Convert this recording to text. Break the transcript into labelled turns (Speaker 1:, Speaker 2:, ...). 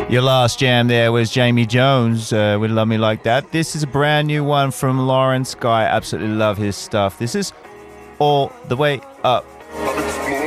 Speaker 1: Your last jam there was Jamie Jones with Love Me Like That. This is a brand new one from Lawrence Guy. Absolutely love his stuff. This is All the Way Up.